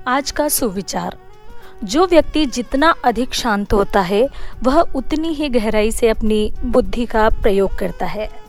आज का सुविचार। जो व्यक्ति जितना अधिक शांत होता है वह उतनी ही गहराई से अपनी बुद्धि का प्रयोग करता है।